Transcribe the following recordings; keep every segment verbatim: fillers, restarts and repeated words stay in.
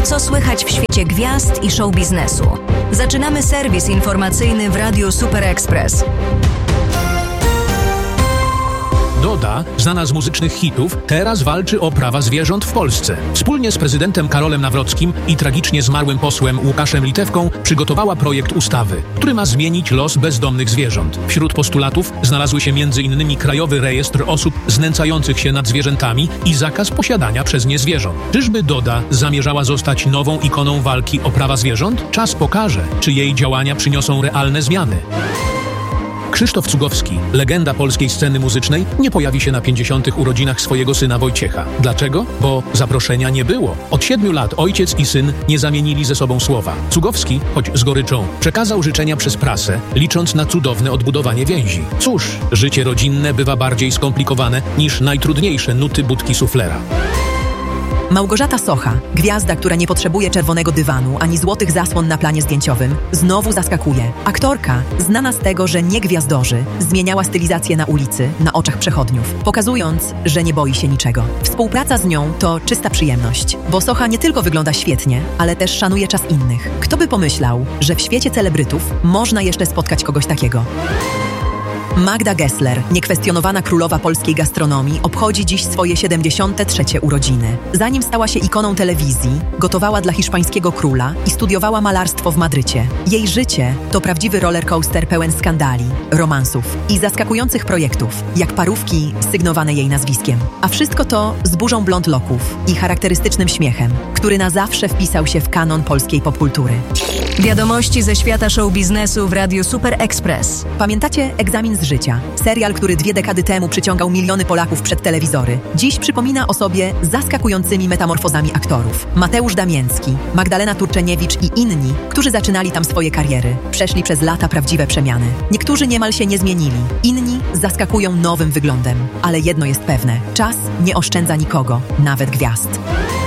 Co słychać w świecie gwiazd i show biznesu? Zaczynamy serwis informacyjny w Radiu Super Express. Doda, znana z muzycznych hitów, teraz walczy o prawa zwierząt w Polsce. Wspólnie z prezydentem Karolem Nawrockim i tragicznie zmarłym posłem Łukaszem Litewką przygotowała projekt ustawy, który ma zmienić los bezdomnych zwierząt. Wśród postulatów znalazły się między innymi Krajowy Rejestr Osób Znęcających się nad Zwierzętami i zakaz posiadania przez nie zwierząt. Czyżby Doda zamierzała zostać nową ikoną walki o prawa zwierząt? Czas pokaże, czy jej działania przyniosą realne zmiany. Krzysztof Cugowski, legenda polskiej sceny muzycznej, nie pojawi się na pięćdziesiątych urodzinach swojego syna Wojciecha. Dlaczego? Bo zaproszenia nie było. Od siedmiu lat ojciec i syn nie zamienili ze sobą słowa. Cugowski, choć z goryczą, przekazał życzenia przez prasę, licząc na cudowne odbudowanie więzi. Cóż, życie rodzinne bywa bardziej skomplikowane niż najtrudniejsze nuty budki suflera. Małgorzata Socha, gwiazda, która nie potrzebuje czerwonego dywanu ani złotych zasłon na planie zdjęciowym, znowu zaskakuje. Aktorka, znana z tego, że nie gwiazdorzy, zmieniała stylizację na ulicy, na oczach przechodniów, pokazując, że nie boi się niczego. Współpraca z nią to czysta przyjemność, bo Socha nie tylko wygląda świetnie, ale też szanuje czas innych. Kto by pomyślał, że w świecie celebrytów można jeszcze spotkać kogoś takiego? Magda Gessler, niekwestionowana królowa polskiej gastronomii, obchodzi dziś swoje siedemdziesiąte trzecie urodziny. Zanim stała się ikoną telewizji, gotowała dla hiszpańskiego króla i studiowała malarstwo w Madrycie. Jej życie to prawdziwy rollercoaster pełen skandali, romansów i zaskakujących projektów, jak parówki sygnowane jej nazwiskiem. A wszystko to z burzą blond loków i charakterystycznym śmiechem, który na zawsze wpisał się w kanon polskiej popkultury. Wiadomości ze świata show biznesu w Radiu Super Express. Pamiętacie Egzamin z życia? Serial, który dwie dekady temu przyciągał miliony Polaków przed telewizory. Dziś przypomina o sobie zaskakującymi metamorfozami aktorów. Mateusz Damięcki, Magdalena Turczeniewicz i inni, którzy zaczynali tam swoje kariery, przeszli przez lata prawdziwe przemiany. Niektórzy niemal się nie zmienili, inni zaskakują nowym wyglądem. Ale jedno jest pewne, czas nie oszczędza nikogo, nawet gwiazd.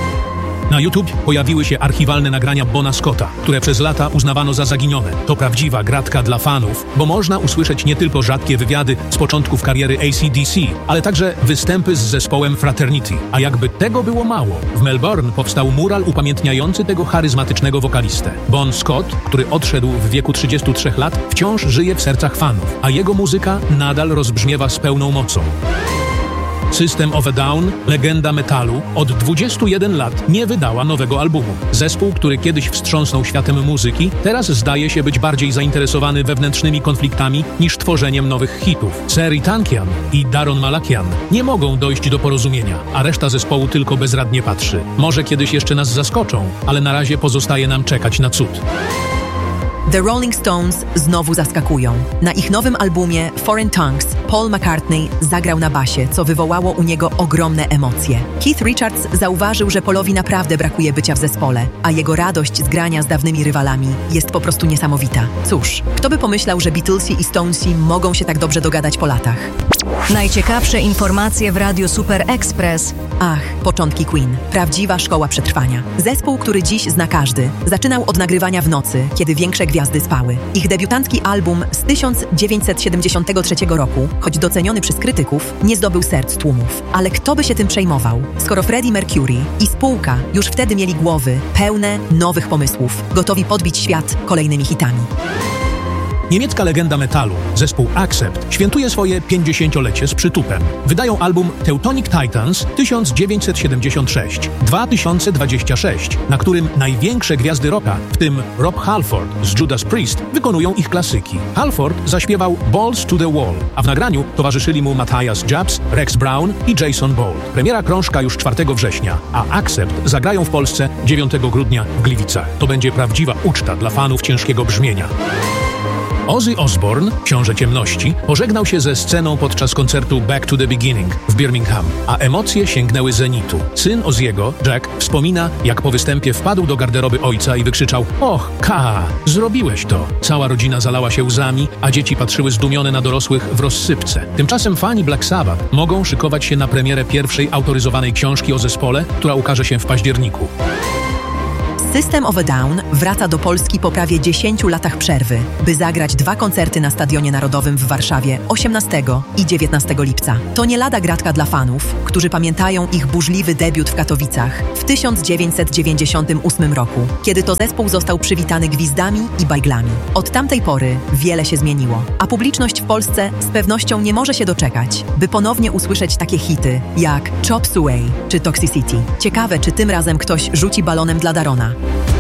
Na YouTube pojawiły się archiwalne nagrania Bona Scotta, które przez lata uznawano za zaginione. To prawdziwa gratka dla fanów, bo można usłyszeć nie tylko rzadkie wywiady z początków kariery A C D C, ale także występy z zespołem Fraternity. A jakby tego było mało, w Melbourne powstał mural upamiętniający tego charyzmatycznego wokalistę. Bon Scott, który odszedł w wieku trzydziestu trzech lat, wciąż żyje w sercach fanów, a jego muzyka nadal rozbrzmiewa z pełną mocą. System of a Down, legenda metalu, od dwudziestu jeden lat nie wydała nowego albumu. Zespół, który kiedyś wstrząsnął światem muzyki, teraz zdaje się być bardziej zainteresowany wewnętrznymi konfliktami niż tworzeniem nowych hitów. Serj Tankian i Daron Malakian nie mogą dojść do porozumienia, a reszta zespołu tylko bezradnie patrzy. Może kiedyś jeszcze nas zaskoczą, ale na razie pozostaje nam czekać na cud. The Rolling Stones znowu zaskakują. Na ich nowym albumie Foreign Tongues Paul McCartney zagrał na basie, co wywołało u niego ogromne emocje. Keith Richards zauważył, że Paulowi naprawdę brakuje bycia w zespole, a jego radość z grania z dawnymi rywalami jest po prostu niesamowita. Cóż, kto by pomyślał, że Beatlesi i Stonesi mogą się tak dobrze dogadać po latach? Najciekawsze informacje w Radiu Super Express. Ach, początki Queen. Prawdziwa szkoła przetrwania. Zespół, który dziś zna każdy, zaczynał od nagrywania w nocy, kiedy większe gwiazdy spały. Ich debiutancki album z tysiąc dziewięćset siedemdziesiątego trzeciego roku, choć doceniony przez krytyków, nie zdobył serc tłumów. Ale kto by się tym przejmował, skoro Freddie Mercury i spółka już wtedy mieli głowy pełne nowych pomysłów, gotowi podbić świat kolejnymi hitami. Niemiecka legenda metalu, zespół Accept, świętuje swoje pięćdziesięciolecie z przytupem. Wydają album Teutonic Titans tysiąc dziewięćset siedemdziesiąt sześć dwa tysiące dwadzieścia sześć, na którym największe gwiazdy rocka, w tym Rob Halford z Judas Priest, wykonują ich klasyki. Halford zaśpiewał Balls to the Wall, a w nagraniu towarzyszyli mu Matthias Jabs, Rex Brown i Jason Bold. Premiera krążka już czwartego września, a Accept zagrają w Polsce dziewiątego grudnia w Gliwicach. To będzie prawdziwa uczta dla fanów ciężkiego brzmienia. Ozzy Osbourne, książę ciemności, pożegnał się ze sceną podczas koncertu Back to the Beginning w Birmingham, a emocje sięgnęły zenitu. Syn Ozzy'ego, Jack, wspomina, jak po występie wpadł do garderoby ojca i wykrzyczał: „Och, Ka, zrobiłeś to!” Cała rodzina zalała się łzami, a dzieci patrzyły zdumione na dorosłych w rozsypce. Tymczasem fani Black Sabbath mogą szykować się na premierę pierwszej autoryzowanej książki o zespole, która ukaże się w październiku. System of a Down wraca do Polski po prawie dziesięciu latach przerwy, by zagrać dwa koncerty na Stadionie Narodowym w Warszawie osiemnastego i dziewiętnastego lipca. To nie lada gratka dla fanów, którzy pamiętają ich burzliwy debiut w Katowicach w tysiąc dziewięćset dziewięćdziesiątym ósmym roku, kiedy to zespół został przywitany gwizdami i bajglami. Od tamtej pory wiele się zmieniło, a publiczność w Polsce z pewnością nie może się doczekać, by ponownie usłyszeć takie hity jak Chop Suey czy Toxicity. Ciekawe, czy tym razem ktoś rzuci balonem dla Darona.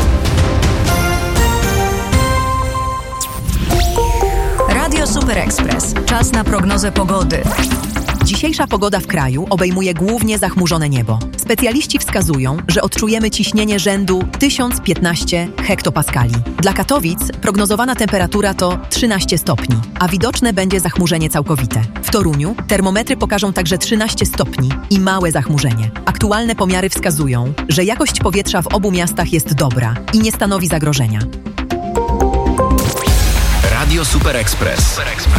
Radio Super Express. Czas na prognozę pogody. Dzisiejsza pogoda w kraju obejmuje głównie zachmurzone niebo. Specjaliści wskazują, że odczujemy ciśnienie rzędu tysiąc piętnaście hektopaskali. Dla Katowic prognozowana temperatura to trzynaście stopni, a widoczne będzie zachmurzenie całkowite. W Toruniu termometry pokażą także trzynaście stopni i małe zachmurzenie. Aktualne pomiary wskazują, że jakość powietrza w obu miastach jest dobra i nie stanowi zagrożenia. Radio Super Express.